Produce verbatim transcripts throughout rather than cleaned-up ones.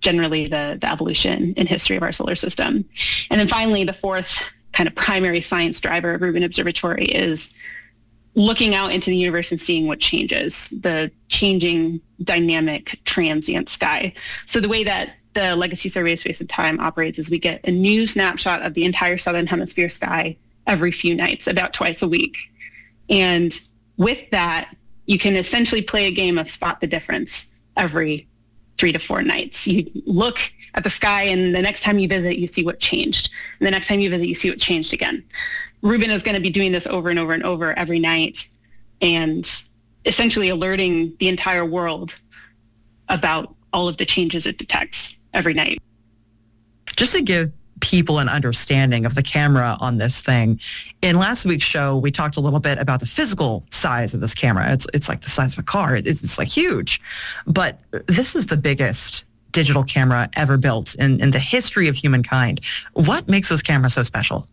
generally the, the evolution and history of our solar system. And then finally, the fourth kind of primary science driver of Rubin Observatory is looking out into the universe and seeing what changes, the changing, dynamic, transient sky. So the way that the Legacy Survey of Space and Time operates is we get a new snapshot of the entire southern hemisphere sky every few nights, about twice a week. And with that, you can essentially play a game of spot the difference every three to four nights. You look at the sky, and the next time you visit, you see what changed. And the next time you visit, you see what changed again. Rubin is going to be doing this over and over and over every night, and essentially alerting the entire world about all of the changes it detects every night. Just to give people an understanding of the camera on this thing, in last week's show, we talked a little bit about the physical size of this camera. It's it's like the size of a car. It's, it's like huge. But this is the biggest digital camera ever built in, in the history of humankind. What makes this camera so special?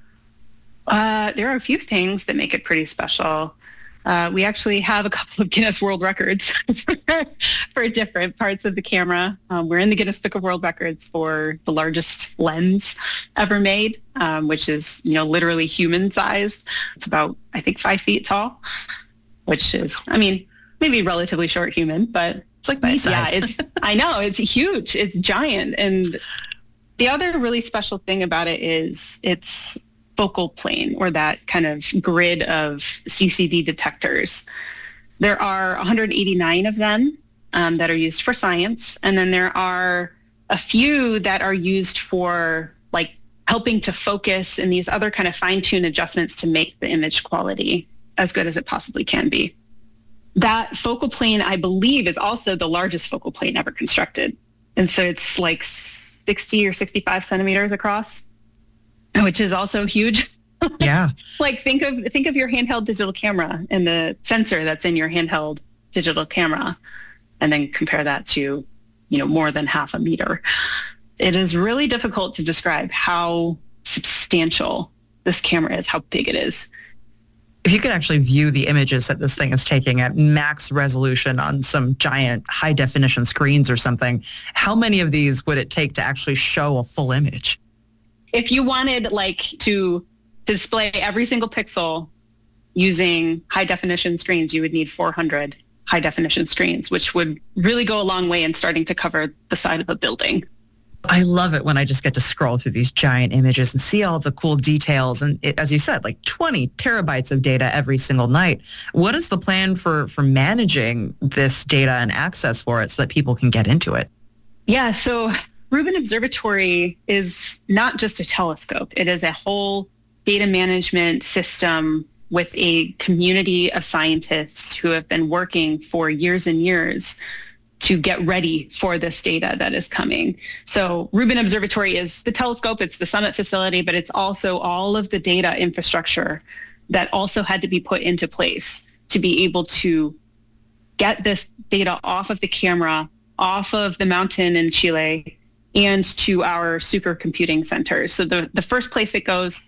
Uh, there are a few things that make it pretty special. Uh, we actually have a couple of Guinness World Records for, for different parts of the camera. Um, we're in the Guinness Book of World Records for the largest lens ever made, um, which is, you know, literally human-sized. It's about, I think, five feet tall, which is, I mean, maybe relatively short human, but it's like me size. Yeah, it's, I know, it's huge. It's giant. And the other really special thing about it is it's focal plane, or that kind of grid of C C D detectors. There are one hundred eighty-nine of them um, that are used for science, and then there are a few that are used for like helping to focus and these other kind of fine-tune adjustments to make the image quality as good as it possibly can be. That focal plane, I believe, is also the largest focal plane ever constructed, and so it's like sixty or sixty-five centimeters across, which is also huge. Yeah. Like think of think of your handheld digital camera and the sensor that's in your handheld digital camera, and then compare that to, you know, more than half a meter. It is really difficult to describe how substantial this camera is, how big it is. If you could actually view the images that this thing is taking at max resolution on some giant high definition screens or something, how many of these would it take to actually show a full image? If you wanted like to display every single pixel using high definition screens, you would need four hundred high definition screens, which would really go a long way in starting to cover the side of a building. I love it when I just get to scroll through these giant images and see all the cool details. And it, as you said, like twenty terabytes of data every single night. What is the plan for, for managing this data and access for it so that people can get into it? Yeah, so Rubin Observatory is not just a telescope. It is a whole data management system with a community of scientists who have been working for years and years to get ready for this data that is coming. So Rubin Observatory is the telescope, it's the summit facility, but it's also all of the data infrastructure that also had to be put into place to be able to get this data off of the camera, off of the mountain in Chile, and to our supercomputing centers. So the, the first place it goes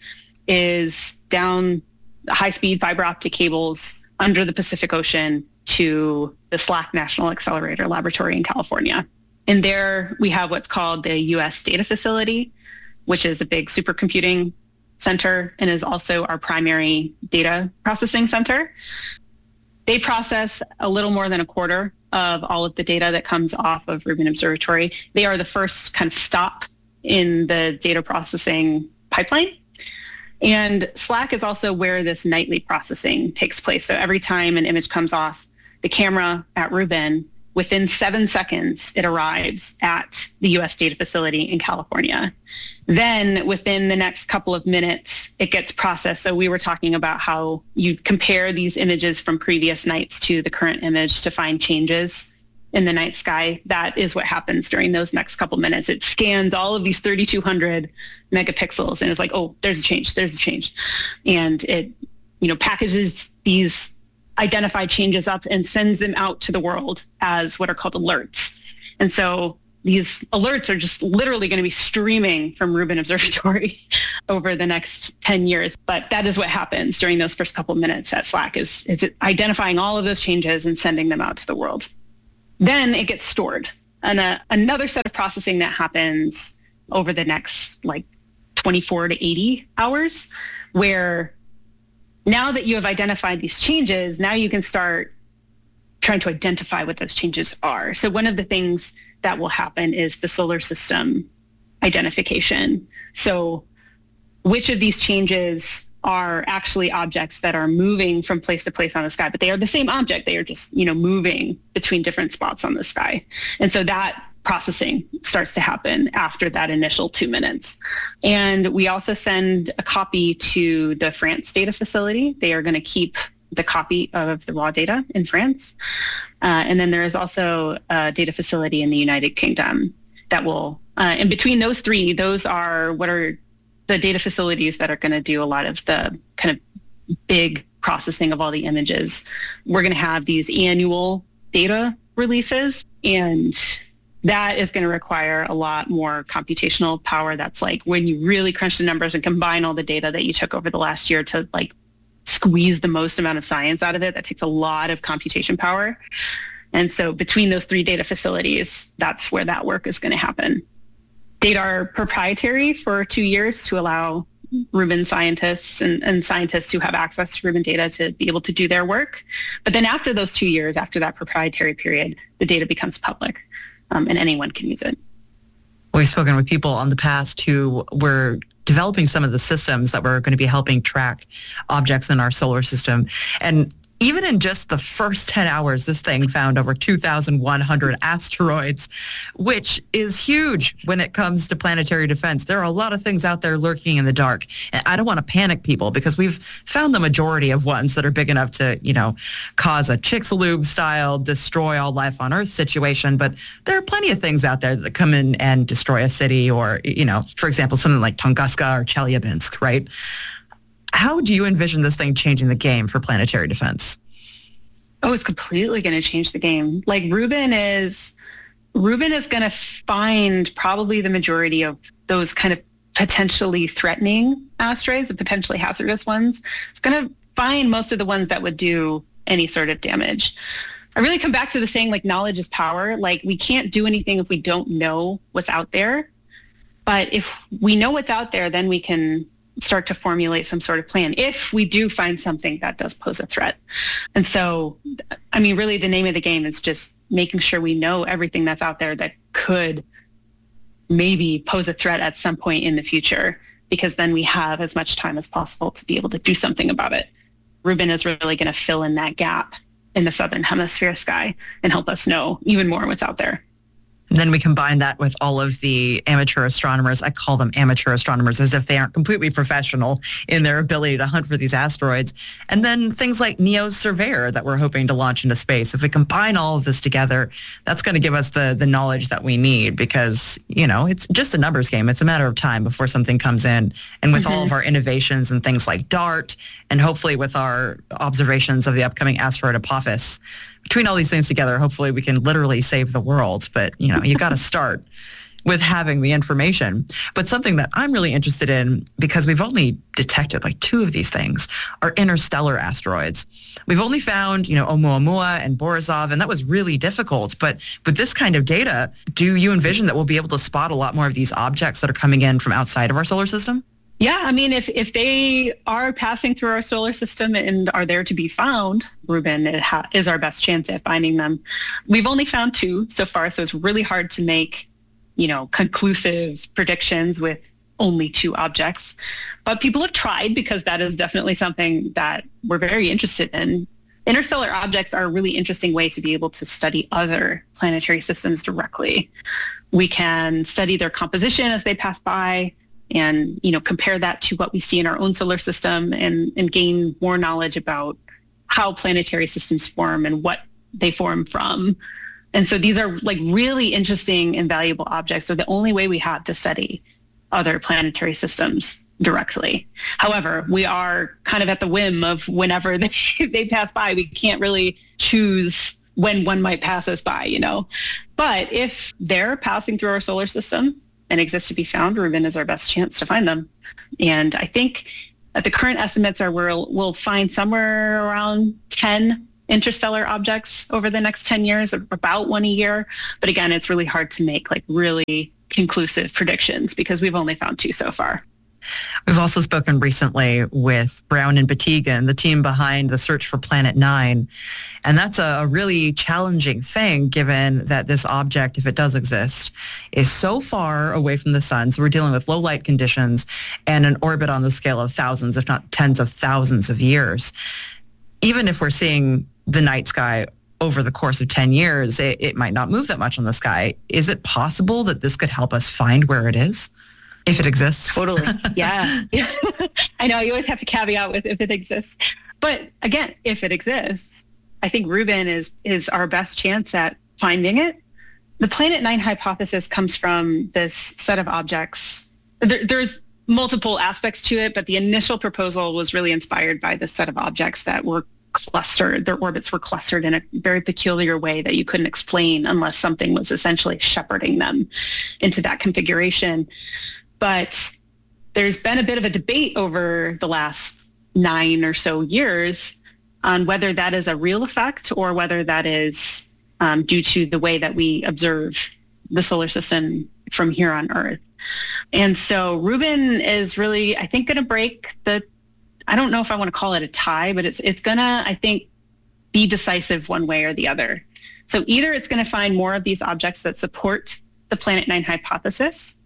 is down high-speed fiber optic cables under the Pacific Ocean to the SLAC National Accelerator Laboratory in California. And there we have what's called the U S Data Facility, which is a big supercomputing center and is also our primary data processing center. They process a little more than a quarter of all of the data that comes off of Rubin Observatory. They are the first kind of stop in the data processing pipeline. And SLAC is also where this nightly processing takes place. So every time an image comes off the camera at Rubin, within seven seconds, it arrives at the U S Data Facility in California. Then within the next couple of minutes, it gets processed. So we were talking about how you compare these images from previous nights to the current image to find changes in the night sky. That is what happens during those next couple minutes. It scans all of these thirty-two hundred megapixels and it's like, oh, there's a change, there's a change. And it, you know, packages these identified changes up and sends them out to the world as what are called alerts. And so these alerts are just literally going to be streaming from Rubin Observatory over the next ten years. But that is what happens during those first couple minutes at SLAC is, is it identifying all of those changes and sending them out to the world. Then it gets stored. an, uh, another set of processing that happens over the next like twenty-four to eighty hours, where now that you have identified these changes, now you can start trying to identify what those changes are. So one of the things that will happen is the solar system identification. So which of these changes are actually objects that are moving from place to place on the sky, but they are the same object. They are just, you know, moving between different spots on the sky. And so that processing starts to happen after that initial two minutes. And we also send a copy to the France data facility. They are going to keep the copy of the raw data in France. Uh, and then there is also a data facility in the United Kingdom that will, uh, in between those three, those are what are the data facilities that are going to do a lot of the kind of big processing of all the images. We're going to have these annual data releases, and that is going to require a lot more computational power. That's like when you really crunch the numbers and combine all the data that you took over the last year to like squeeze the most amount of science out of it. That takes a lot of computation power. And so between those three data facilities, that's where that work is going to happen. Data are proprietary for two years to allow Rubin scientists and, and scientists who have access to Rubin data to be able to do their work. But then after those two years, after that proprietary period, the data becomes public. Um, and anyone can use it. We've spoken with people on the past who were developing some of the systems that were going to be helping track objects in our solar system. And even in just the first ten hours, this thing found over two thousand one hundred asteroids, which is huge when it comes to planetary defense. There are a lot of things out there lurking in the dark. And I don't want to panic people because we've found the majority of ones that are big enough to, you know, cause a Chicxulub style destroy all life on Earth situation. But there are plenty of things out there that come in and destroy a city or, you know, for example, something like Tunguska or Chelyabinsk, right? How do you envision this thing changing the game for planetary defense? Oh, it's completely going to change the game. Like Rubin is, Rubin is going to find probably the majority of those kind of potentially threatening asteroids, the potentially hazardous ones. It's going to find most of the ones that would do any sort of damage. I really come back to the saying, like, knowledge is power. Like, we can't do anything if we don't know what's out there. But if we know what's out there, then we can start to formulate some sort of plan if we do find something that does pose a threat. And so, I mean, really the name of the game is just making sure we know everything that's out there that could maybe pose a threat at some point in the future, because then we have as much time as possible to be able to do something about it. Rubin is really going to fill in that gap in the Southern Hemisphere sky and help us know even more what's out there. And then we combine that with all of the amateur astronomers. I call them amateur astronomers as if they aren't completely professional in their ability to hunt for these asteroids. And then things like NEO's Surveyor that we're hoping to launch into space. If we combine all of this together, that's going to give us the, the knowledge that we need because, you know, it's just a numbers game. It's a matter of time before something comes in. And with mm-hmm. all of our innovations and things like DART, and hopefully with our observations of the upcoming asteroid Apophis, between all these things together, hopefully we can literally save the world. But, you know, you got to start with having the information. But something that I'm really interested in, because we've only detected like two of these things, are interstellar asteroids. We've only found, you know, Oumuamua and Borisov, and that was really difficult. But with this kind of data, do you envision that we'll be able to spot a lot more of these objects that are coming in from outside of our solar system? Yeah, I mean, if, if they are passing through our solar system and are there to be found, Rubin it ha- is our best chance at finding them. We've only found two so far, so it's really hard to make, you know, conclusive predictions with only two objects. But people have tried because that is definitely something that we're very interested in. Interstellar objects are a really interesting way to be able to study other planetary systems directly. We can study their composition as they pass by, and, you know, compare that to what we see in our own solar system and, and gain more knowledge about how planetary systems form and what they form from. And so these are like really interesting and valuable objects. So the only way we have to study other planetary systems directly. However, we are kind of at the whim of whenever they, they pass by. We can't really choose when one might pass us by, you know. But if they're passing through our solar system and exist to be found, Rubin is our best chance to find them. And I think that the current estimates are we'll, we'll find somewhere around ten interstellar objects over the next ten years, about one a year. But again, it's really hard to make like really conclusive predictions because we've only found two so far. We've also spoken recently with Brown and Batygin, the team behind the search for Planet Nine. And that's a really challenging thing, given that this object, if it does exist, is so far away from the sun. So we're dealing with low light conditions and an orbit on the scale of thousands, if not tens of thousands of years. Even if we're seeing the night sky over the course of ten years, it, it might not move that much on the sky. Is it possible that this could help us find where it is? If it exists. Totally. Yeah. I know you always have to caveat with if it exists. But again, if it exists, I think Rubin is, is our best chance at finding it. The Planet Nine hypothesis comes from this set of objects. There, there's multiple aspects to it, but the initial proposal was really inspired by this set of objects that were clustered. Their orbits were clustered in a very peculiar way that you couldn't explain unless something was essentially shepherding them into that configuration. But there's been a bit of a debate over the last nine or so years on whether that is a real effect or whether that is um, due to the way that we observe the solar system from here on Earth. And so Rubin is really, I think, going to break the, I don't know if I want to call it a tie, but it's it's going to, I think, be decisive one way or the other. So either it's going to find more of these objects that support the Planet Nine hypothesis,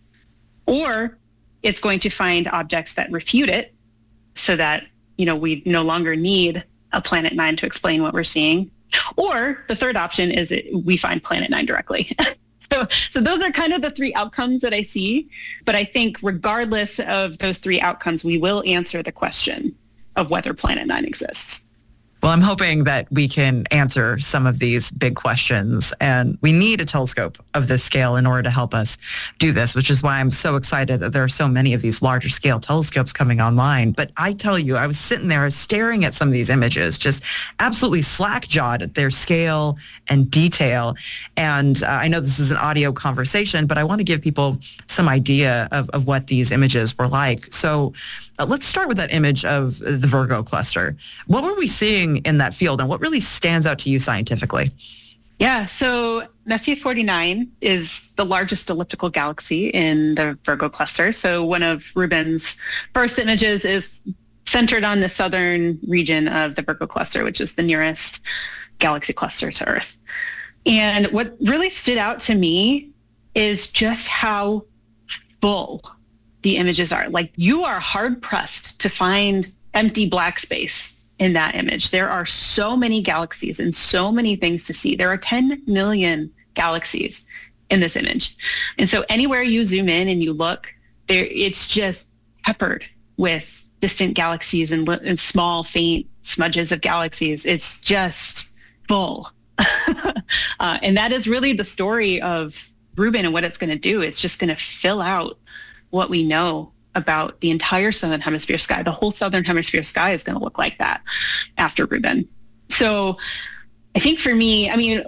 or it's going to find objects that refute it so that, you know, we no longer need a Planet Nine to explain what we're seeing. Or the third option is it, we find Planet Nine directly. so, so those are kind of the three outcomes that I see. But I think regardless of those three outcomes, we will answer the question of whether Planet Nine exists. Well, I'm hoping that we can answer some of these big questions, and we need a telescope of this scale in order to help us do this, which is why I'm so excited that there are so many of these larger scale telescopes coming online. But I tell you, I was sitting there staring at some of these images, just absolutely slack-jawed at their scale and detail. And uh, I know this is an audio conversation, but I want to give people some idea of, of what these images were like. So Uh, let's start with that image of the Virgo cluster. What were we seeing in that field, and what really stands out to you scientifically? Yeah, so Messier forty-nine is the largest elliptical galaxy in the Virgo cluster. So one of Rubin's first images is centered on the southern region of the Virgo cluster, which is the nearest galaxy cluster to Earth. And what really stood out to me is just how full the images are. Like, you are hard pressed to find empty black space in that image. There are so many galaxies and so many things to see. There are ten million galaxies in this image. And so anywhere you zoom in and you look, there, it's just peppered with distant galaxies and, and small, faint smudges of galaxies. It's just full. uh, and that is really the story of Rubin and what it's going to do. It's just going to fill out what we know about the entire southern hemisphere sky. The whole southern hemisphere sky is going to look like that after Rubin. So I think for me, I mean,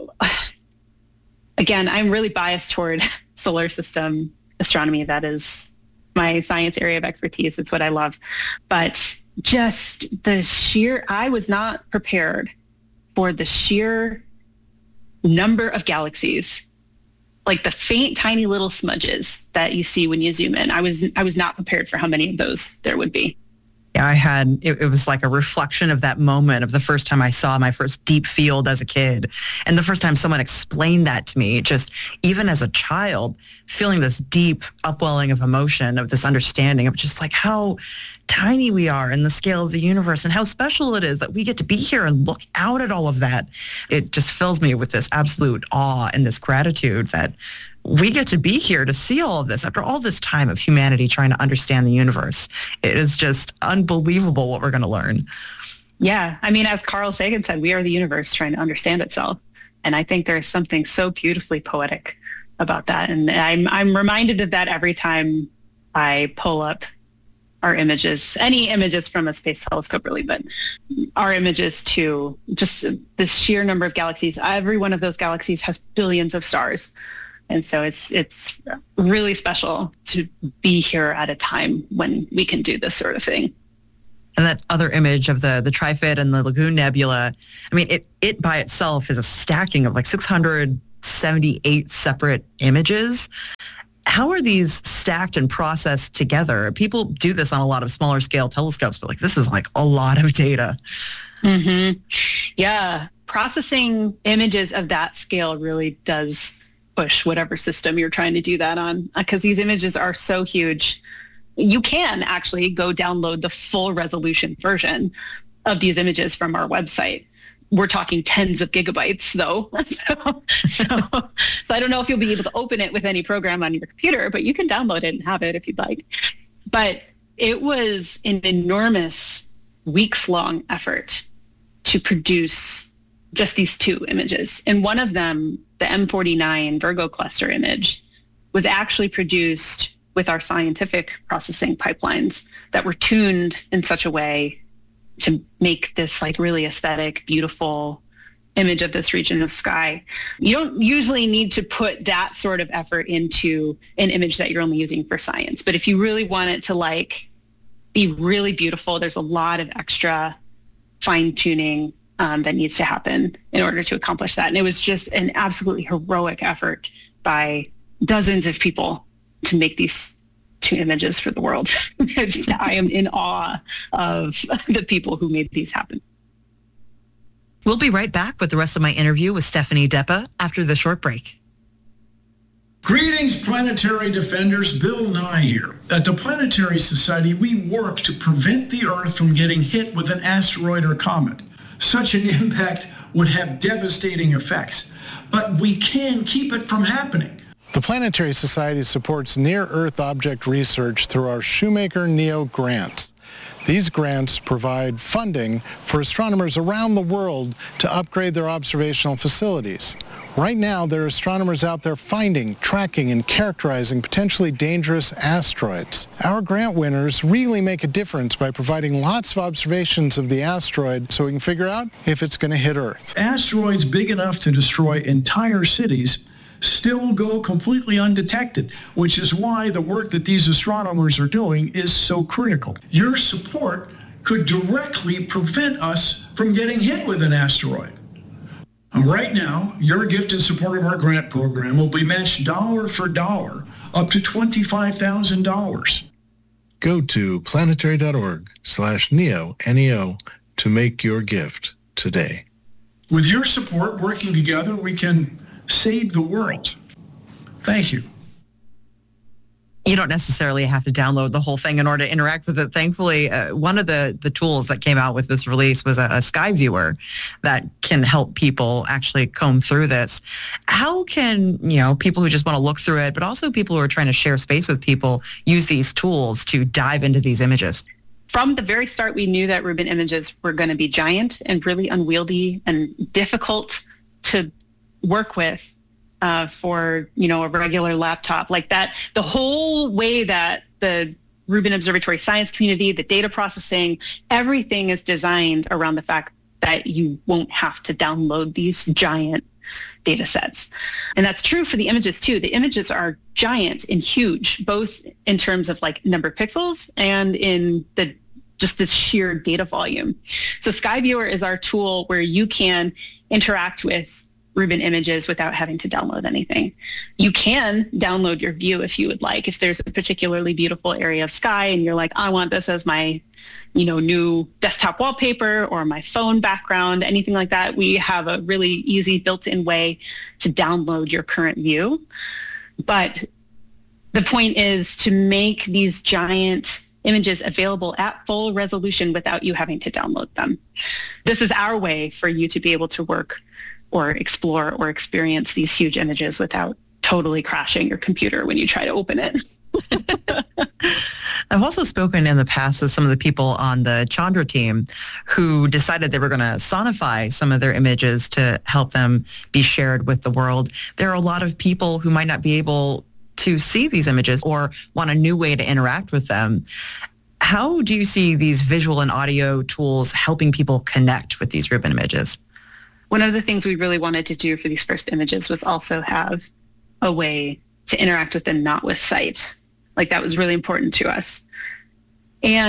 again, I'm really biased toward solar system astronomy. That is my science area of expertise. It's what I love. But just the sheer, I was not prepared for the sheer number of galaxies, like the faint, tiny little smudges that you see when you zoom in. I was I was not prepared for how many of those there would be. Yeah, I had, it, it was like a reflection of that moment of the first time I saw my first deep field as a kid. And the first time someone explained that to me, just even as a child, feeling this deep upwelling of emotion, of this understanding of just like how tiny we are in the scale of the universe and how special it is that we get to be here and look out at all of that. It just fills me with this absolute awe and this gratitude that we get to be here to see all of this after all this time of humanity trying to understand the universe. It is just unbelievable what we're going to learn. Yeah. I mean, as Carl Sagan said, we are the universe trying to understand itself. And I think there's something so beautifully poetic about that. And I'm, I'm reminded of that every time I pull up our images, any images from a space telescope really, but our images to just the sheer number of galaxies. Every one of those galaxies has billions of stars. And so it's it's really special to be here at a time when we can do this sort of thing. And that other image of the the Trifid and the Lagoon Nebula, I mean, it it by itself is a stacking of like six hundred seventy-eight separate images. How are these stacked and processed together? People do this on a lot of smaller scale telescopes, but like this is like a lot of data. Mm-hmm. Yeah, processing images of that scale really does push whatever system you're trying to do that on, because these images are so huge. You can actually go download the full resolution version of these images from our website. We're talking tens of gigabytes though. so, so, so I don't know if you'll be able to open it with any program on your computer, but you can download it and have it if you'd like. But it was an enormous weeks-long effort to produce just these two images. And one of them, the M forty-nine Virgo cluster image, was actually produced with our scientific processing pipelines that were tuned in such a way to make this like really aesthetic, beautiful image of this region of sky. You don't usually need to put that sort of effort into an image that you're only using for science. But if you really want it to like be really beautiful, there's a lot of extra fine tuning um, that needs to happen in order to accomplish that. And it was just an absolutely heroic effort by dozens of people to make these two images for the world. I am in awe of the people who made these happen. We'll be right back with the rest of my interview with Stephanie Deppe after the short break. Greetings, planetary defenders. Bill Nye here. At the Planetary Society, we work to prevent the Earth from getting hit with an asteroid or comet. Such an impact would have devastating effects, but we can keep it from happening. The Planetary Society supports near-Earth object research through our Shoemaker NEO grants. These grants provide funding for astronomers around the world to upgrade their observational facilities. Right now, there are astronomers out there finding, tracking, and characterizing potentially dangerous asteroids. Our grant winners really make a difference by providing lots of observations of the asteroid so we can figure out if it's going to hit Earth. Asteroids big enough to destroy entire cities still go completely undetected, which is why the work that these astronomers are doing is so critical. Your support could directly prevent us from getting hit with an asteroid. And right now, your gift in support of our grant program will be matched dollar for dollar up to twenty-five thousand dollars. Go to planetary.org slash neo, N E O, to make your gift today. With your support, working together, we can save the world. Thank you. You don't necessarily have to download the whole thing in order to interact with it. Thankfully, uh, one of the, the tools that came out with this release was a, a sky viewer that can help people actually comb through this. How can, you know, people who just want to look through it, but also people who are trying to share space with people, use these tools to dive into these images? From the very start, we knew that Rubin images were going to be giant and really unwieldy and difficult to work with uh, for, you know, a regular laptop like that. The whole way that the Rubin Observatory science community, the data processing, everything is designed around the fact that you won't have to download these giant data sets. And that's true for the images too. The images are giant and huge, both in terms of like number of pixels and in the just this sheer data volume. So SkyViewer is our tool where you can interact with Rubin images without having to download anything. You can download your view if you would like. If there's a particularly beautiful area of sky and you're like, I want this as my, you know, new desktop wallpaper or my phone background, anything like that, we have a really easy built-in way to download your current view. But the point is to make these giant images available at full resolution without you having to download them. This is our way for you to be able to work or explore or experience these huge images without totally crashing your computer when you try to open it. I've also spoken in the past with some of the people on the Chandra team who decided they were going to sonify some of their images to help them be shared with the world. There are a lot of people who might not be able to see these images or want a new way to interact with them. How do you see these visual and audio tools helping people connect with these Rubin images? One of the things we really wanted to do for these first images was also have a way to interact with them, not with sight. Like that was really important to us. And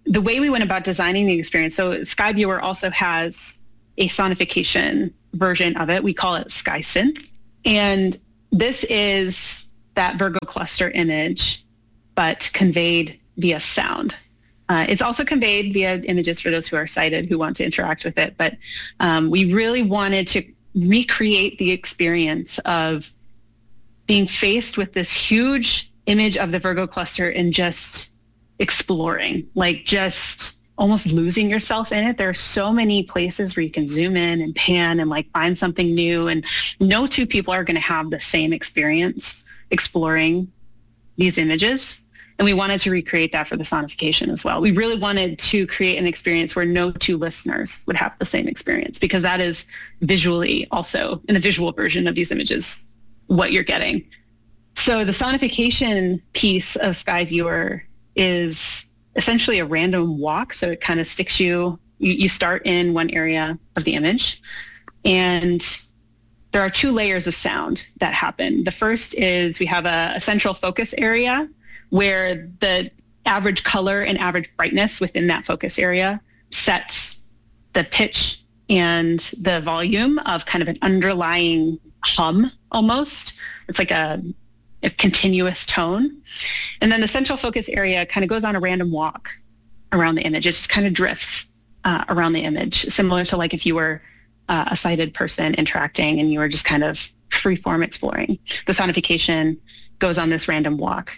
the way we went about designing the experience, so SkyViewer also has a sonification version of it. We call it SkySynth. And this is that Virgo cluster image, but conveyed via sound. Uh, it's also conveyed via images for those who are sighted, who want to interact with it. But um, we really wanted to recreate the experience of being faced with this huge image of the Virgo cluster and just exploring, like just almost losing yourself in it. There are so many places where you can zoom in and pan and like find something new. And no two people are going to have the same experience exploring these images. And we wanted to recreate that for the sonification as well. We really wanted to create an experience where no two listeners would have the same experience, because that is visually also, in the visual version of these images, what you're getting. So the sonification piece of SkyViewer is essentially a random walk. So it kind of sticks you, you, you start in one area of the image, and there are two layers of sound that happen. The first is we have a, a central focus area where the average color and average brightness within that focus area sets the pitch and the volume of kind of an underlying hum almost. It's like a, a continuous tone. And then the central focus area kind of goes on a random walk around the image. It just kind of drifts uh, around the image, similar to like if you were uh, a sighted person interacting and you were just kind of freeform exploring. The sonification goes on this random walk.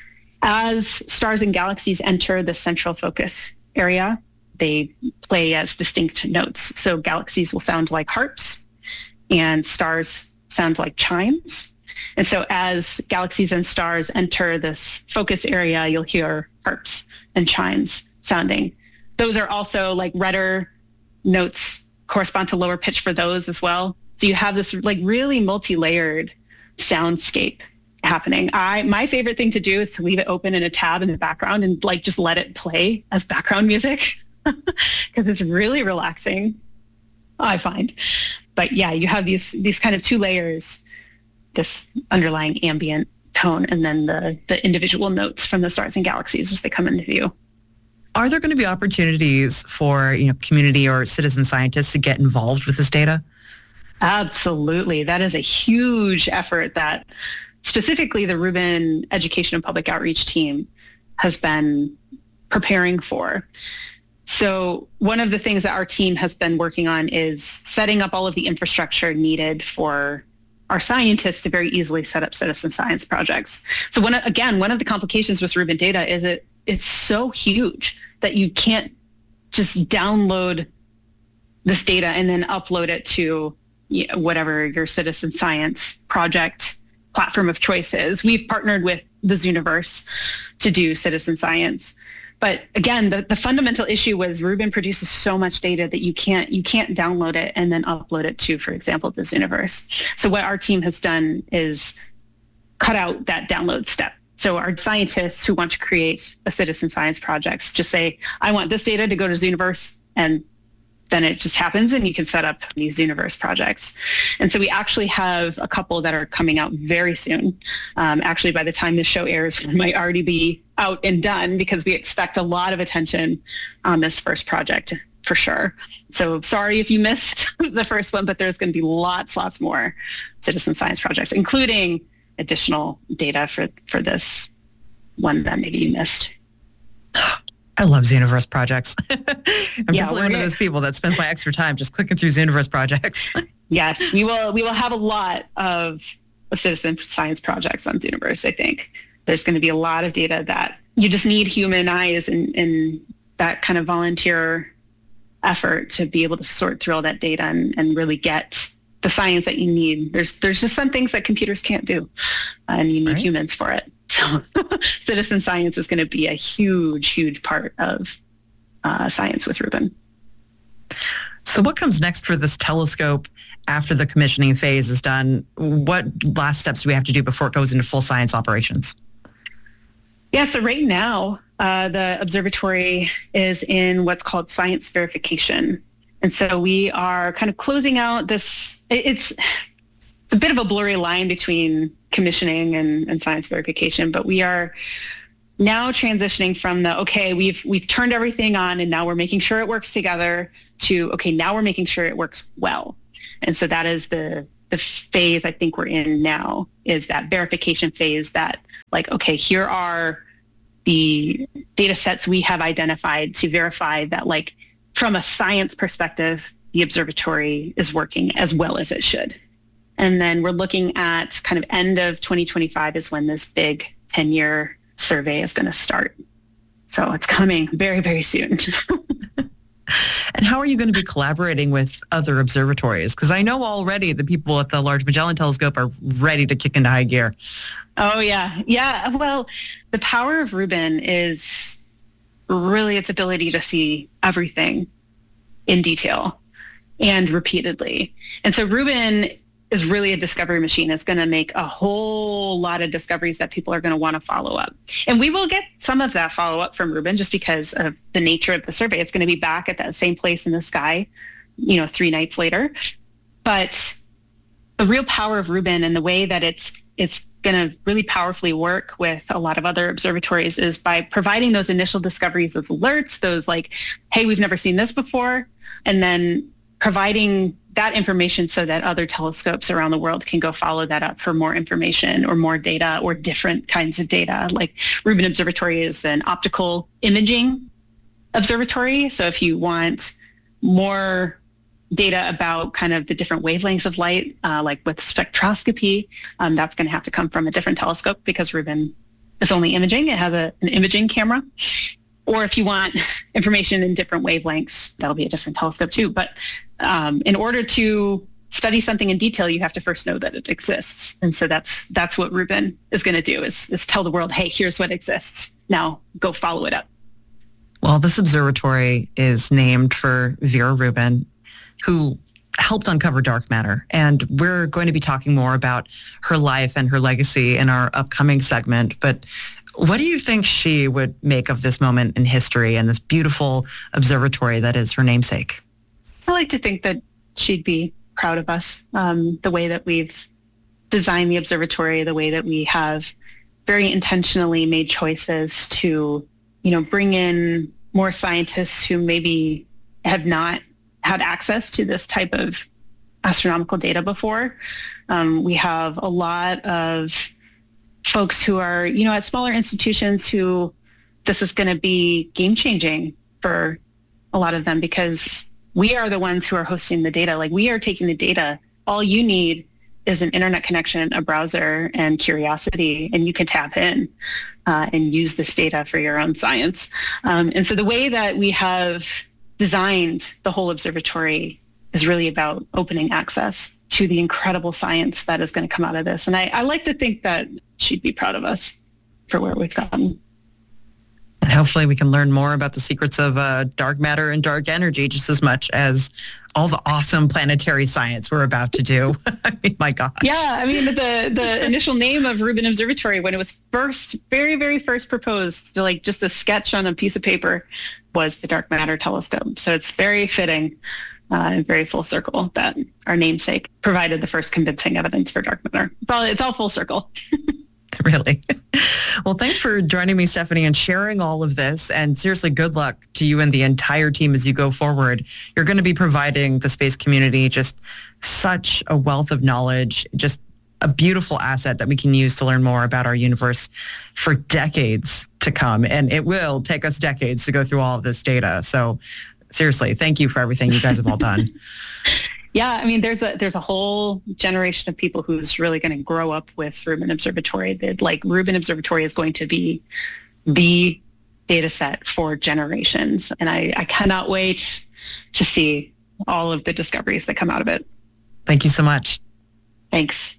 As stars and galaxies enter the central focus area, they play as distinct notes. So galaxies will sound like harps and stars sound like chimes. And so as galaxies and stars enter this focus area, you'll hear harps and chimes sounding. Those are also like redder notes correspond to lower pitch for those as well. So you have this like really multi-layered soundscape happening. I my favorite thing to do is to leave it open in a tab in the background and like just let it play as background music because it's really relaxing, I find. But yeah, you have these these kind of two layers, this underlying ambient tone and then the the individual notes from the stars and galaxies as they come into view. Are there going to be opportunities for, you know, community or citizen scientists to get involved with this data? Absolutely. That is a huge effort that specifically the Rubin Education and Public Outreach team has been preparing for. So one of the things that our team has been working on is setting up all of the infrastructure needed for our scientists to very easily set up citizen science projects. So one, again, one of the complications with Rubin data is it it's so huge that you can't just download this data and then upload it to, you know, whatever your citizen science project platform of choice is. We've partnered with the Zooniverse to do citizen science. But again, the, the fundamental issue was Rubin produces so much data that you can't you can't download it and then upload it to, for example, the Zooniverse. So what our team has done is cut out that download step. So our scientists who want to create a citizen science project just say, I want this data to go to Zooniverse, and then it just happens and you can set up these Zooniverse projects. And so we actually have a couple that are coming out very soon. Um, actually, by the time this show airs, we might already be out and done because we expect a lot of attention on this first project for sure. So sorry if you missed the first one, but there's going to be lots, lots more citizen science projects, including additional data for, for this one that maybe you missed. I love Zooniverse projects. I'm yeah, definitely one of those people that spends my extra time just clicking through Zooniverse projects. Yes, we will we will have a lot of citizen science projects on Zooniverse, I think. There's going to be a lot of data that you just need human eyes and, and that kind of volunteer effort to be able to sort through all that data and, and really get the science that you need. There's there's just some things that computers can't do, and you need right. humans for it. So citizen science is going to be a huge, huge part of uh, science with Rubin. So what comes next for this telescope after the commissioning phase is done? What last steps do we have to do before it goes into full science operations? Yeah, so right now, uh, the observatory is in what's called science verification. And so we are kind of closing out this, it's, it's a bit of a blurry line between commissioning and, and science verification, but we are now transitioning from the, okay, we've we've turned everything on and now we're making sure it works together, to, okay, now we're making sure it works well. And so that is the the phase I think we're in now, is that verification phase, that like, okay, here are the data sets we have identified to verify that, like, from a science perspective, the observatory is working as well as it should. And then we're looking at kind of end of twenty twenty-five is when this big ten-year survey is going to start. So it's coming very, very soon. And how are you going to be collaborating with other observatories? Because I know already the people at the Large Magellan Telescope are ready to kick into high gear. Oh, yeah. Yeah. Well, the power of Rubin is really its ability to see everything in detail and repeatedly. And so Rubin is really a discovery machine. It's going to make a whole lot of discoveries that people are going to want to follow up. And we will get some of that follow up from Rubin just because of the nature of the survey. It's going to be back at that same place in the sky, you know, three nights later. But the real power of Rubin and the way that it's it's going to really powerfully work with a lot of other observatories is by providing those initial discoveries, those alerts, those like, hey, we've never seen this before, and then providing that information so that other telescopes around the world can go follow that up for more information or more data or different kinds of data. Like Rubin Observatory is an optical imaging observatory. So if you want more data about kind of the different wavelengths of light, uh, like with spectroscopy, um, that's going to have to come from a different telescope because Rubin is only imaging. It has a, an imaging camera. Or if you want information in different wavelengths, that'll be a different telescope too. But um, in order to study something in detail, you have to first know that it exists. And so that's that's what Rubin is going to do, is, is tell the world, hey, here's what exists. Now go follow it up. Well, this observatory is named for Vera Rubin, who helped uncover dark matter. And we're going to be talking more about her life and her legacy in our upcoming segment. But what do you think she would make of this moment in history and this beautiful observatory that is her namesake? I like to think that she'd be proud of us, um, the way that we've designed the observatory, the way that we have very intentionally made choices to, you know, bring in more scientists who maybe have not had access to this type of astronomical data before. Um, we have a lot of folks who are, you know, at smaller institutions who this is going to be game-changing for a lot of them because we are the ones who are hosting the data. Like, we are taking the data. All you need is an internet connection, a browser, and curiosity, and you can tap in uh, and use this data for your own science. Um, and so the way that we have designed the whole observatory is really about opening access to the incredible science that is going to come out of this. And I, I like to think that she'd be proud of us for where we've gotten. And hopefully we can learn more about the secrets of uh, dark matter and dark energy just as much as all the awesome planetary science we're about to do. I mean, my gosh. Yeah, I mean, the the initial name of Rubin Observatory, when it was first, very, very first proposed, to like just a sketch on a piece of paper, was the Dark Matter Telescope. So it's very fitting uh, and very full circle that our namesake provided the first convincing evidence for dark matter. It's all, it's all full circle. Really? Well, thanks for joining me, Stephanie, and sharing all of this. And seriously, good luck to you and the entire team as you go forward. You're going to be providing the space community just such a wealth of knowledge, just a beautiful asset that we can use to learn more about our universe for decades to come. And it will take us decades to go through all of this data. So seriously, thank you for everything you guys have all done. Yeah, I mean, there's a there's a whole generation of people who's really going to grow up with Rubin Observatory. That, like, Rubin Observatory is going to be the data set for generations. And I, I cannot wait to see all of the discoveries that come out of it. Thank you so much. Thanks.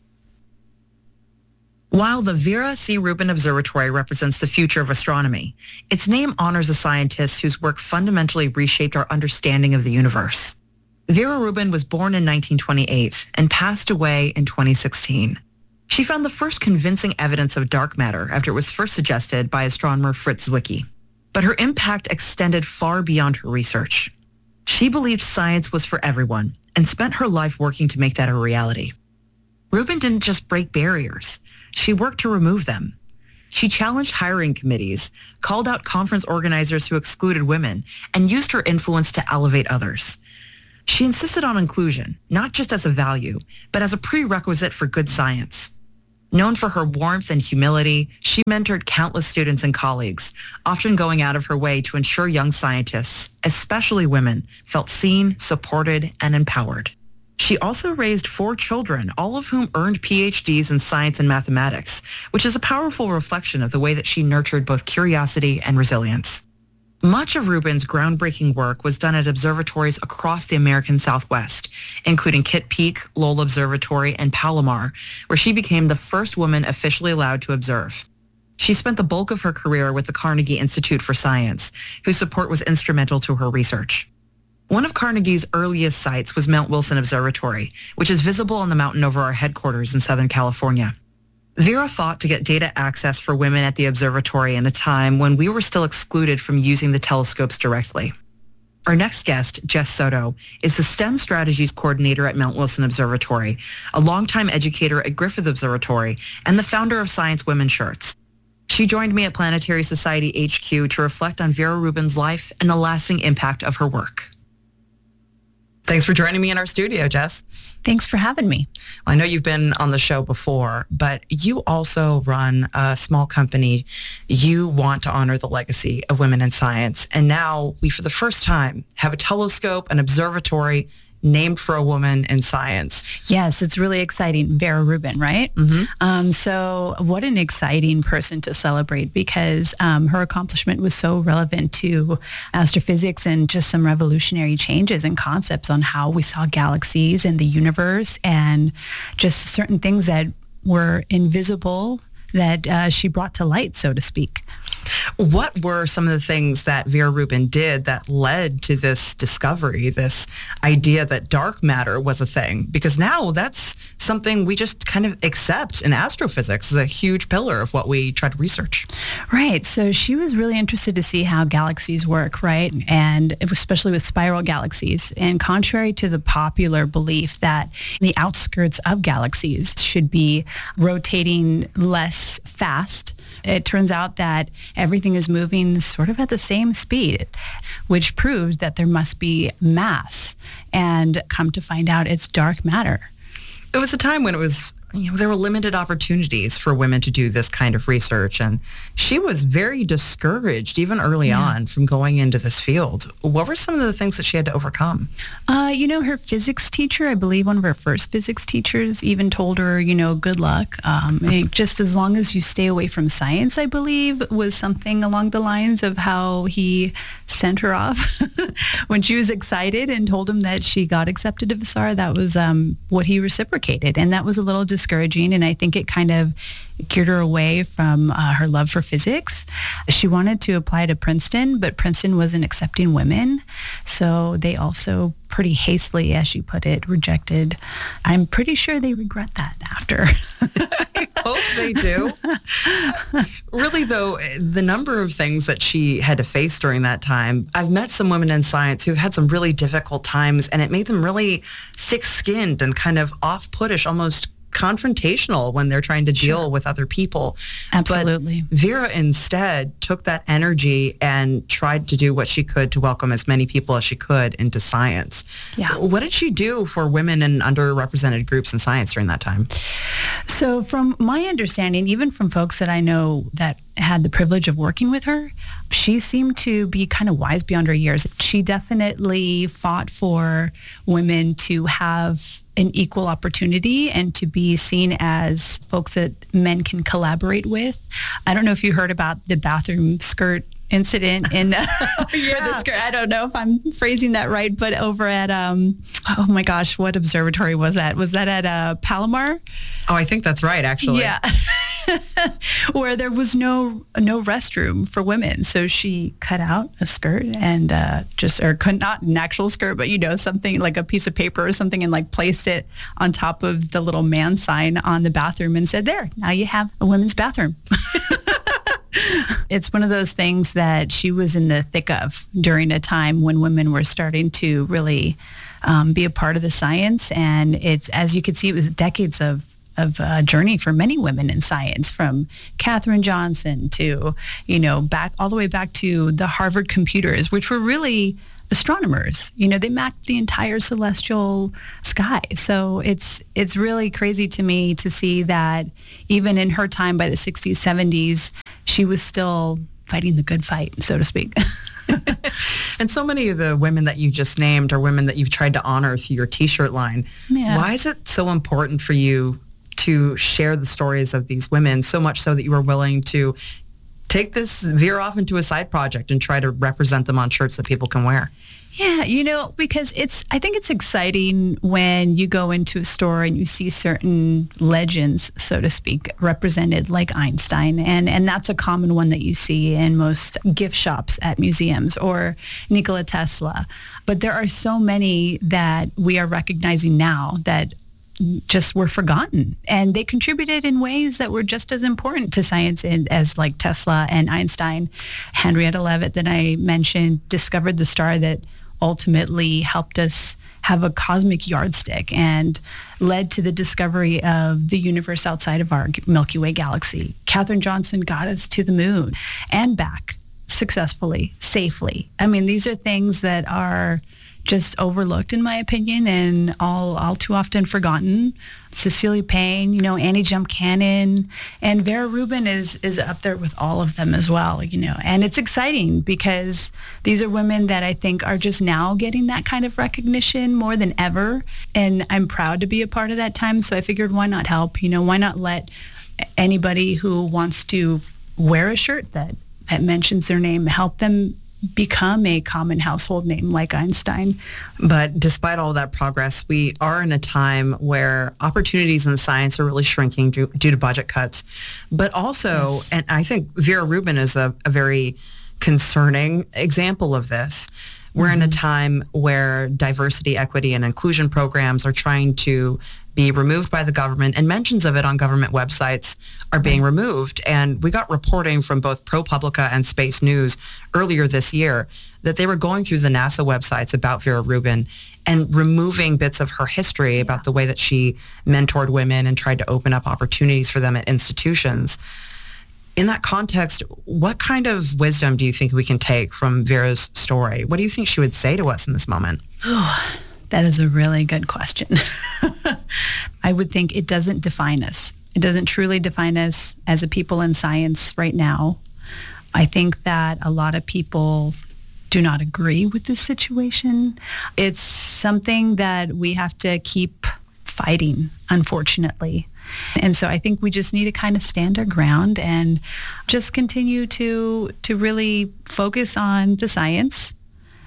While the Vera C. Rubin Observatory represents the future of astronomy, its name honors a scientist whose work fundamentally reshaped our understanding of the universe. Vera Rubin was born in nineteen twenty-eight and passed away in twenty sixteen. She found the first convincing evidence of dark matter after it was first suggested by astronomer Fritz Zwicky. But her impact extended far beyond her research. She believed science was for everyone and spent her life working to make that a reality. Rubin didn't just break barriers. She worked to remove them. She challenged hiring committees, called out conference organizers who excluded women, and used her influence to elevate others. She insisted on inclusion, not just as a value, but as a prerequisite for good science. Known for her warmth and humility, she mentored countless students and colleagues, often going out of her way to ensure young scientists, especially women, felt seen, supported, and empowered. She also raised four children, all of whom earned P H Ds in science and mathematics, which is a powerful reflection of the way that she nurtured both curiosity and resilience. Much of Rubin's groundbreaking work was done at observatories across the American Southwest, including Kitt Peak, Lowell Observatory, and Palomar, where she became the first woman officially allowed to observe. She spent the bulk of her career with the Carnegie Institute for Science, whose support was instrumental to her research. One of Carnegie's earliest sites was Mount Wilson Observatory, which is visible on the mountain over our headquarters in Southern California. Vera fought to get data access for women at the observatory in a time when we were still excluded from using the telescopes directly. Our next guest, Jess Soto, is the STEM Strategies Coordinator at Mount Wilson Observatory, a longtime educator at Griffith Observatory, and the founder of Science Women Shirts. She joined me at Planetary Society H Q to reflect on Vera Rubin's life and the lasting impact of her work. Thanks for joining me in our studio, Jess. Thanks for having me. I know you've been on the show before, but you also run a small company. You want to honor the legacy of women in science. And now we, for the first time, have a telescope, an observatory named for a woman in science. Yes, it's really exciting. Vera Rubin, right? Mm-hmm. Um, so what an exciting person to celebrate, because um, her accomplishment was so relevant to astrophysics and just some revolutionary changes and concepts on how we saw galaxies and the universe and just certain things that were invisible that uh, she brought to light, so to speak. What were some of the things that Vera Rubin did that led to this discovery, this idea that dark matter was a thing? Because now that's something we just kind of accept in astrophysics as a huge pillar of what we try to research. Right. So she was really interested to see how galaxies work, right? And especially with spiral galaxies. And contrary to the popular belief that the outskirts of galaxies should be rotating less fast, it turns out that everything is moving sort of at the same speed, which proves that there must be mass. And come to find out, it's dark matter. It was a time when it was, you know, there were limited opportunities for women to do this kind of research. And she was very discouraged, even early yeah. on, from going into this field. What were some of the things that she had to overcome? Uh, you know, her physics teacher, I believe one of her first physics teachers even told her, you know, good luck. Um, just as long as you stay away from science, I believe, was something along the lines of how he sent her off. When she was excited and told him that she got accepted to Vassar, that was um, what he reciprocated. And that was a little discouraging. And I think it kind of geared her away from uh, her love for physics. She wanted to apply to Princeton, but Princeton wasn't accepting women. So they also pretty hastily, as she put it, rejected. I'm pretty sure they regret that after. I hope they do. Really, though, the number of things that she had to face during that time, I've met some women in science who had some really difficult times, and it made them really thick-skinned and kind of off-puttish, almost confrontational when they're trying to deal sure. with other people. Absolutely. But Vera instead took that energy and tried to do what she could to welcome as many people as she could into science. Yeah. What did she do for women and underrepresented groups in science during that time? So from my understanding, even from folks that I know that had the privilege of working with her, she seemed to be kind of wise beyond her years. She definitely fought for women to have an equal opportunity and to be seen as folks that men can collaborate with. I don't know if you heard about the bathroom skirt incident in uh, oh, yeah. the skirt. I don't know if I'm phrasing that right, but over at um oh my gosh, what observatory was that? Was that at uh, Palomar? Oh, I think that's right, actually. Yeah. Where there was no no restroom for women, so she cut out a skirt and uh, just or could not an actual skirt, but you know, something like a piece of paper or something, and like placed it on top of the little man sign on the bathroom and said, "There, now you have a women's bathroom." It's one of those things that she was in the thick of during a time when women were starting to really um, be a part of the science, and it's, as you could see, it was decades of of a journey for many women in science, from Katherine Johnson to, you know, back all the way back to the Harvard computers, which were really astronomers. You know, they mapped the entire celestial sky. So it's it's really crazy to me to see that even in her time, by the sixties, seventies, she was still fighting the good fight, so to speak. And so many of the women that you just named are women that you've tried to honor through your T-shirt line. Yeah. Why is it so important for you to share the stories of these women, so much so that you were willing to take this, veer off into a side project and try to represent them on shirts that people can wear? Yeah, you know, because it's, I think it's exciting when you go into a store and you see certain legends, so to speak, represented, like Einstein. And, and that's a common one that you see in most gift shops at museums, or Nikola Tesla. But there are so many that we are recognizing now that just were forgotten, and they contributed in ways that were just as important to science as like Tesla and Einstein. Henrietta Leavitt, that I mentioned, discovered the star that ultimately helped us have a cosmic yardstick and led to the discovery of the universe outside of our Milky Way galaxy. Katherine Johnson got us to the moon and back successfully, safely. I mean, these are things that are just overlooked, in my opinion, and all all too often forgotten. Cecilia Payne, you know, Annie Jump Cannon, and Vera Rubin is is up there with all of them as well, you know. And it's exciting because these are women that I think are just now getting that kind of recognition more than ever, and I'm proud to be a part of that time. So I figured, why not help? You know, why not let anybody who wants to wear a shirt that that mentions their name, help them become a common household name like Einstein. But despite all that progress, we are in a time where opportunities in science are really shrinking due, due to budget cuts. But also, yes. And I think Vera Rubin is a, a very concerning example of this. We're mm-hmm. in a time where diversity, equity, and inclusion programs are trying to be removed by the government, and mentions of it on government websites are being removed. And we got reporting from both ProPublica and Space News earlier this year that they were going through the NASA websites about Vera Rubin and removing bits of her history about the way that she mentored women and tried to open up opportunities for them at institutions. In that context, what kind of wisdom do you think we can take from Vera's story? What do you think she would say to us in this moment? That is a really good question. I would think it doesn't define us. It doesn't truly define us as a people in science right now. I think that a lot of people do not agree with this situation. It's something that we have to keep fighting, unfortunately. And so I think we just need to kind of stand our ground and just continue to to really focus on the science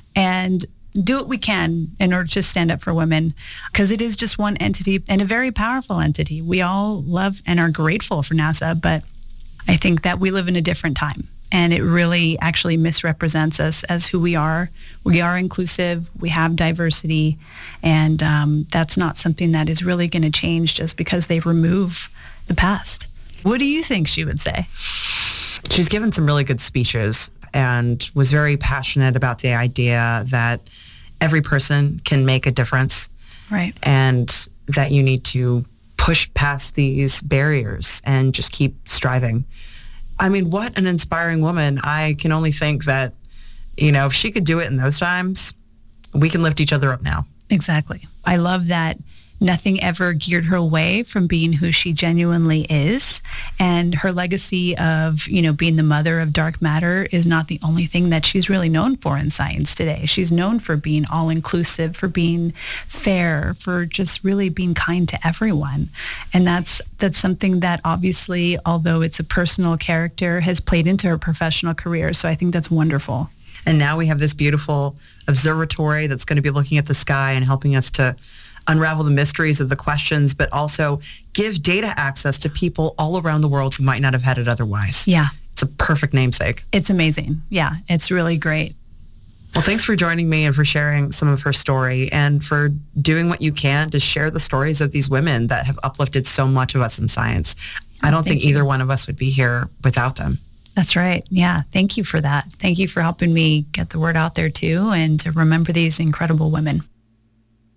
and do what we can in order to stand up for women, because it is just one entity and a very powerful entity. We all love and are grateful for NASA, but I think that we live in a different time, and it really actually misrepresents us as who we are. We are inclusive, we have diversity, and um, that's not something that is really going to change just because they remove the past. What do you think she would say? She's given some really good speeches and was very passionate about the idea that every person can make a difference. Right. And that you need to push past these barriers and just keep striving. I mean, what an inspiring woman. I can only think that, you know, if she could do it in those times, we can lift each other up now. Exactly. I love that nothing ever geared her away from being who she genuinely is. And her legacy of, you know, being the mother of dark matter is not the only thing that she's really known for in science today. She's known for being all-inclusive, for being fair, for just really being kind to everyone. And that's that's something that obviously, although it's a personal character, has played into her professional career. So I think that's wonderful. And now we have this beautiful observatory that's going to be looking at the sky and helping us to unravel the mysteries of the questions, but also give data access to people all around the world who might not have had it otherwise. Yeah. It's a perfect namesake. It's amazing. Yeah, it's really great. Well, thanks for joining me and for sharing some of her story and for doing what you can to share the stories of these women that have uplifted so much of us in science. I don't think either one of us would be here without them. That's right. Yeah. Thank you for that. Thank you for helping me get the word out there too, and to remember these incredible women.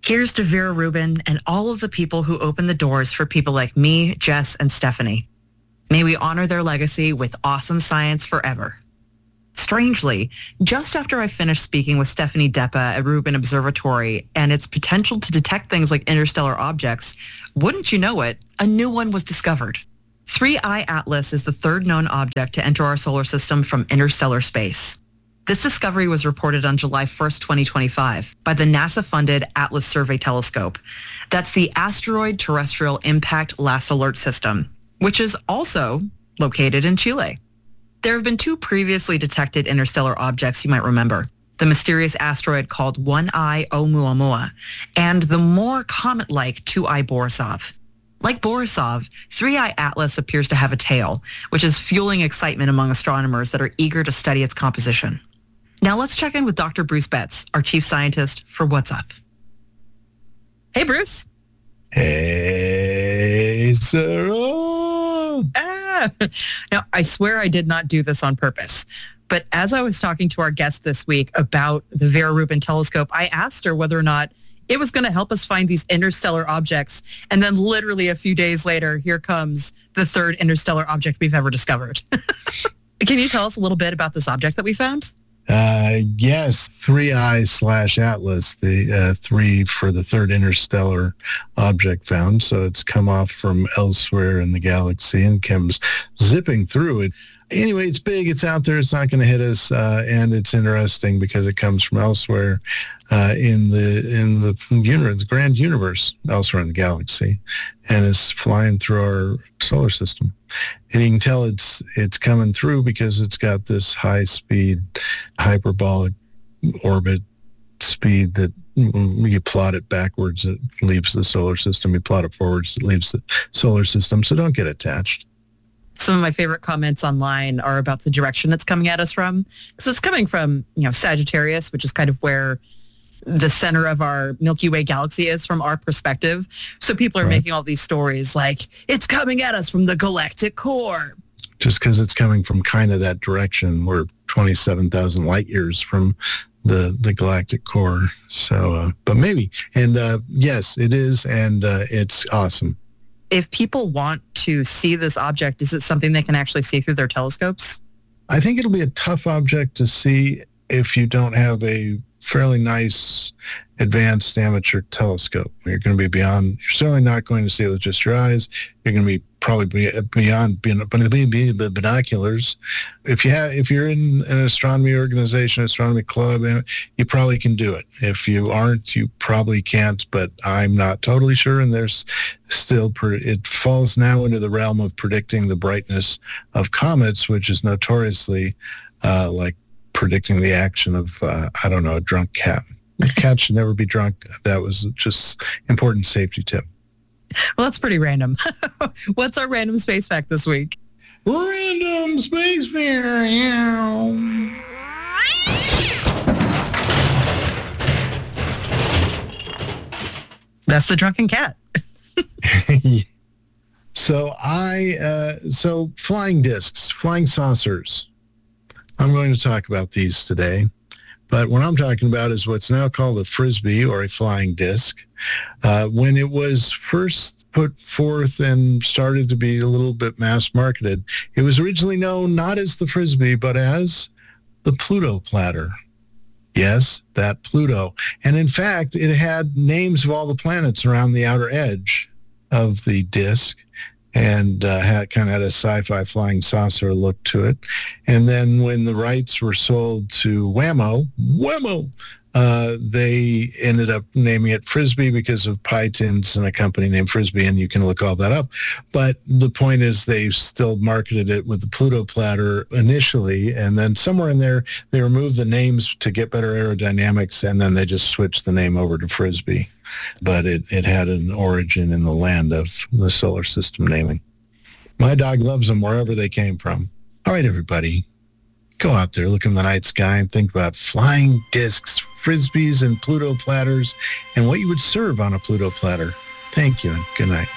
Here's to Vera Rubin and all of the people who opened the doors for people like me, Jess, and Stephanie. May we honor their legacy with awesome science forever. Strangely, just after I finished speaking with Stephanie Deppa at Rubin Observatory and its potential to detect things like interstellar objects, wouldn't you know it, a new one was discovered. three I Atlas is the third known object to enter our solar system from interstellar space. This discovery was reported on July first, twenty twenty-five by the NASA-funded Atlas Survey Telescope. That's the Asteroid Terrestrial Impact Last Alert System, which is also located in Chile. There have been two previously detected interstellar objects you might remember, the mysterious asteroid called one I Oumuamua and the more comet-like two I Borisov. Like Borisov, three I Atlas appears to have a tail, which is fueling excitement among astronomers that are eager to study its composition. Now let's check in with Doctor Bruce Betts, our chief scientist, for What's Up. Hey, Bruce. Hey, Sarah. Ah. Now, I swear I did not do this on purpose. But as I was talking to our guest this week about the Vera Rubin telescope, I asked her whether or not it was going to help us find these interstellar objects. And then literally a few days later, here comes the third interstellar object we've ever discovered. Can you tell us a little bit about this object that we found? Uh, yes, three I slash Atlas, the uh, three for the third interstellar object found. So it's come off from elsewhere in the galaxy and comes zipping through it. Anyway, it's big, it's out there, it's not going to hit us, uh, and it's interesting because it comes from elsewhere uh, in the in the universe, the grand universe, elsewhere in the galaxy, and is flying through our solar system. And you can tell it's it's coming through because it's got this high-speed, hyperbolic orbit speed that you plot it backwards, it leaves the solar system. You plot it forwards, it leaves the solar system. So don't get attached. Some of my favorite comments online are about the direction it's coming at us from. Because it's coming from, you know, Sagittarius, which is kind of where the center of our Milky Way galaxy is from our perspective. So people are right. making all these stories like, it's coming at us from the galactic core. Just because it's coming from kind of that direction, we're twenty-seven thousand light years from the, the galactic core. So, uh, but maybe. And uh, yes, it is. And uh, it's awesome. If people want to see this object, is it something they can actually see through their telescopes? I think it'll be a tough object to see if you don't have a fairly nice advanced amateur telescope. You're going to be beyond, you're certainly not going to see it with just your eyes. You're going to be probably beyond binoculars. If you have, if you're in an astronomy organization, astronomy club, you probably can do it. If you aren't, you probably can't, but I'm not totally sure. And there's still, it falls now into the realm of predicting the brightness of comets, which is notoriously uh, like predicting the action of, uh, I don't know, a drunk cat. The cat should never be drunk. That was just important safety tip. Well, that's pretty random. What's our random space fact this week? Random space fact. Yeah. That's the drunken cat. So I, uh, so flying discs, flying saucers. I'm going to talk about these today. But what I'm talking about is what's now called a Frisbee or a flying disc. Uh, when it was first put forth and started to be a little bit mass marketed, it was originally known not as the Frisbee, but as the Pluto platter. Yes, that Pluto. And in fact, it had names of all the planets around the outer edge of the disc, and uh, had kind of had a sci-fi flying saucer look to it. And then when the rights were sold to Whammo, Whammo, uh, they ended up naming it Frisbee because of pie tins and a company named Frisbee, and you can look all that up. But the point is they still marketed it with the Pluto platter initially, and then somewhere in there they removed the names to get better aerodynamics, and then they just switched the name over to Frisbee. But it, it had an origin in the land of the solar system naming. My dog loves them wherever they came from. All right, everybody, go out there, look in the night sky, and think about flying discs, Frisbees, and Pluto platters, and what you would serve on a Pluto platter. Thank you, and good night.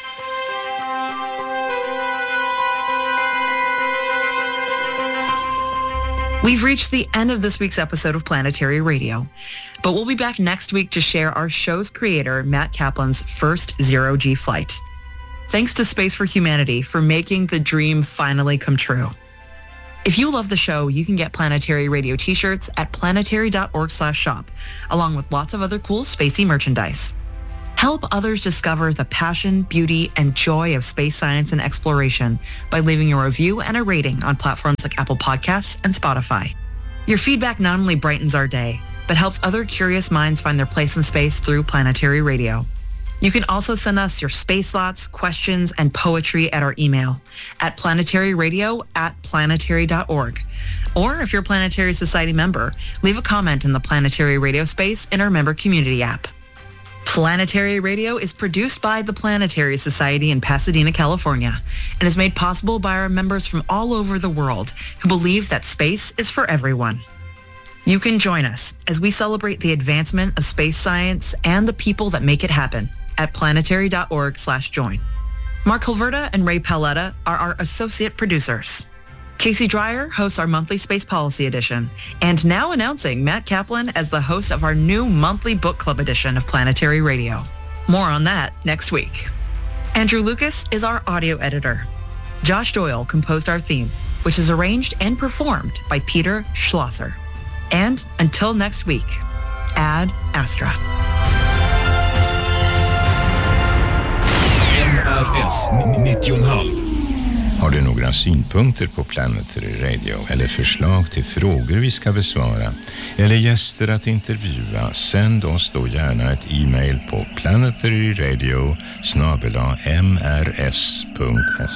We've reached the end of this week's episode of Planetary Radio, but we'll be back next week to share our show's creator, Matt Kaplan's first zero-G flight. Thanks to Space for Humanity for making the dream finally come true. If you love the show, you can get Planetary Radio t-shirts at planetary.org slash shop, along with lots of other cool spacey merchandise. Help others discover the passion, beauty, and joy of space science and exploration by leaving a review and a rating on platforms like Apple Podcasts and Spotify. Your feedback not only brightens our day, but helps other curious minds find their place in space through Planetary Radio. You can also send us your space thoughts, questions, and poetry at our email at planetaryradio at planetary dot org. Or if you're a Planetary Society member, leave a comment in the Planetary Radio space in our member community app. Planetary Radio is produced by the Planetary Society in Pasadena, California, and is made possible by our members from all over the world who believe that space is for everyone. You can join us as we celebrate the advancement of space science and the people that make it happen at planetary.org slash join. Mark Hilverda and Ray Paletta are our associate producers. Casey Dreyer hosts our monthly Space Policy Edition, and now announcing Matt Kaplan as the host of our new monthly book club edition of Planetary Radio. More on that next week. Andrew Lucas is our audio editor. Josh Doyle composed our theme, which is arranged and performed by Peter Schlosser. And until next week, Ad Astra. N R S nittio komma fem. Har du några synpunkter på Planetary Radio eller förslag till frågor vi ska besvara eller gäster att intervjua, sänd oss då gärna ett e-mail på planetaryradio snabel-a m r s punkt s